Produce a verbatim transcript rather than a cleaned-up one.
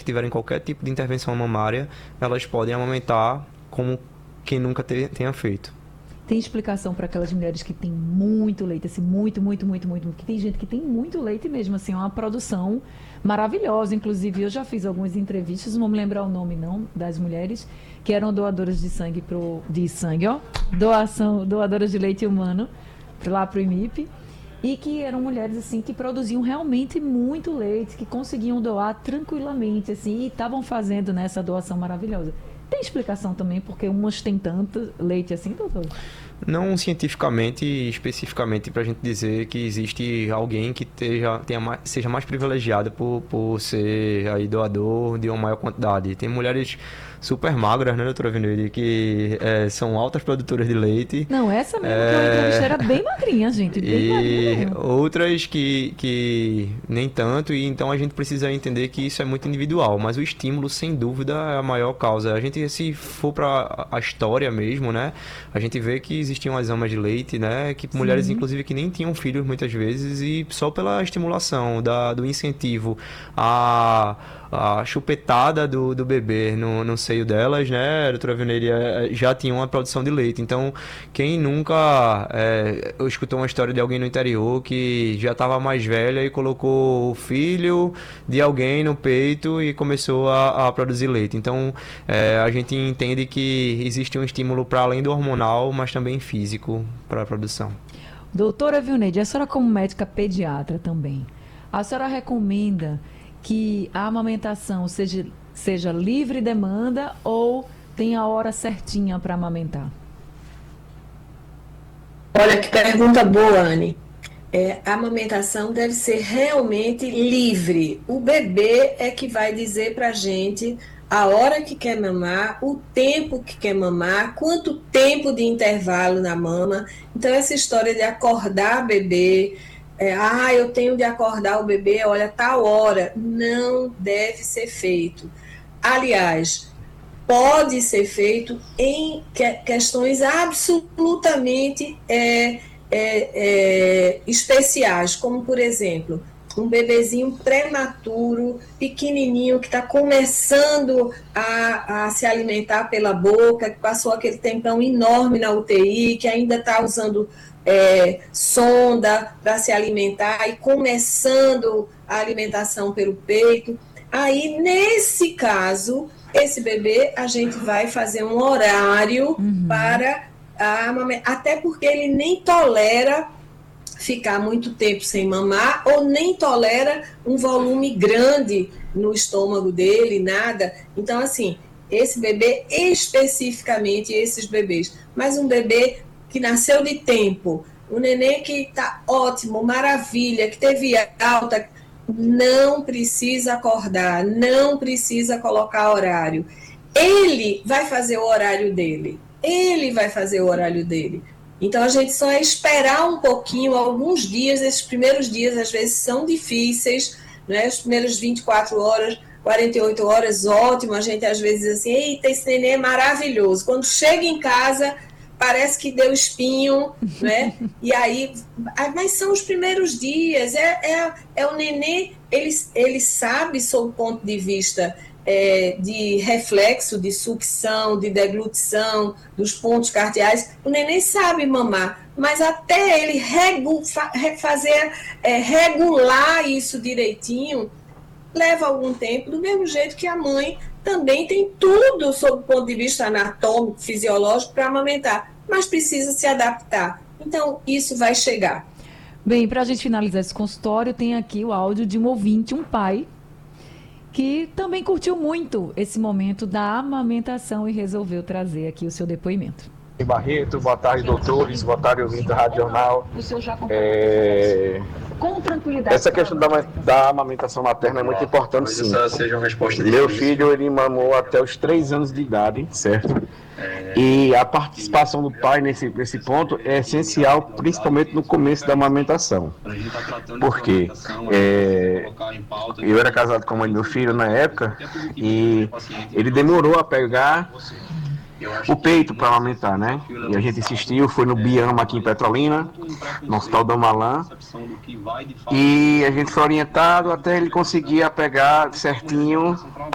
tiverem qualquer tipo de intervenção mamária, elas podem amamentar como quem nunca te, tenha feito. Tem explicação para aquelas mulheres que têm muito leite, assim, muito, muito, muito, muito, que tem gente que tem muito leite mesmo, assim, é uma produção maravilhosa. Inclusive, eu já fiz algumas entrevistas, não vou me lembrar o nome não, das mulheres que eram doadoras de sangue pro, de sangue, ó, doação, doadoras de leite humano lá pro I M I P, e que eram mulheres assim que produziam realmente muito leite, que conseguiam doar tranquilamente, assim, e estavam fazendo nessa doação maravilhosa. Tem explicação também porque umas têm tanto leite assim, doutor? Não cientificamente, especificamente para a gente dizer que existe alguém que teja, tenha mais, seja mais privilegiada por, por ser aí doador de uma maior quantidade. Tem mulheres super magras, né, doutora Veneire, que é, são altas produtoras de leite. Não, essa mesmo é... que eu entrevistei era bem magrinha, gente, bem e magrinha mesmo. outras que, que nem tanto, e então a gente precisa entender que isso é muito individual, mas o estímulo, sem dúvida, é a maior causa. A gente, se for para a história mesmo, né, a gente vê que existiam as amas de leite, né, que Sim. mulheres, inclusive, que nem tinham filhos muitas vezes, e só pela estimulação, da, do incentivo, a... a chupetada do, do bebê no, no seio delas, né, a doutora Veneria, já tinha uma produção de leite. Então, quem nunca é, escutou uma história de alguém no interior que já estava mais velha e colocou o filho de alguém no peito e começou a, a produzir leite. Então, é, a gente entende que existe um estímulo para além do hormonal, mas também físico para a produção. Doutora Vilneide, a senhora como médica pediatra também, a senhora recomenda que a amamentação seja, seja livre demanda ou tem a hora certinha para amamentar? Olha que pergunta boa, Anne. É, a amamentação deve ser realmente livre. O bebê é que vai dizer para a gente a hora que quer mamar, o tempo que quer mamar, quanto tempo de intervalo na mama. Então, essa história de acordar bebê, É, ah, eu tenho de acordar o bebê, olha, tal hora, não deve ser feito. Aliás, pode ser feito em que, questões absolutamente é, é, é, especiais, como, por exemplo, um bebezinho prematuro, pequenininho, que está começando a, a se alimentar pela boca, que passou aquele tempão enorme na U T I, que ainda está usando É, sonda para se alimentar e começando a alimentação pelo peito. Aí, nesse caso, esse bebê, a gente vai fazer um horário Uhum. para a amamentação, até porque ele nem tolera ficar muito tempo sem mamar ou nem tolera um volume grande no estômago dele, nada. Então, assim, esse bebê, especificamente esses bebês, mas um bebê que nasceu de tempo, o neném que está ótimo, maravilha, que teve alta, não precisa acordar, não precisa colocar horário. Ele vai fazer o horário dele, ele vai fazer o horário dele. Então, a gente só é esperar um pouquinho, alguns dias, esses primeiros dias, às vezes, são difíceis, né? As primeiras vinte e quatro horas, quarenta e oito horas, ótimo, a gente às vezes diz assim, eita, esse neném é maravilhoso. Quando chega em casa, parece que deu espinho, né? E aí, mas são os primeiros dias, é, é, é o neném, ele, ele sabe, sob o ponto de vista é, de reflexo, de sucção, de deglutição, dos pontos cardeais, o neném sabe mamar, mas até ele regu, fazer, é, regular isso direitinho, leva algum tempo, do mesmo jeito que a mãe também tem tudo sob o ponto de vista anatômico, fisiológico para amamentar, mas precisa se adaptar. Então, isso vai chegar. Bem, para a gente finalizar esse consultório, tem aqui o áudio de um ouvinte, um pai, que também curtiu muito esse momento da amamentação e resolveu trazer aqui o seu depoimento. Barreto, boa tarde, doutores, boa tarde, ouvinte da Rádio Jornal. O senhor já é... Com tranquilidade. Essa questão da, da amamentação materna é muito importante, sim. Meu filho, ele mamou até os três anos de idade, certo? E a participação do pai nesse, nesse ponto é essencial, principalmente no começo da amamentação. Porque é, eu era casado com a mãe do meu filho na época e ele demorou a pegar o peito para amamentar, né? E a gente insistiu, foi no Biama aqui em Petrolina, no Hospital da Malan, e a gente foi orientado até ele conseguir pegar certinho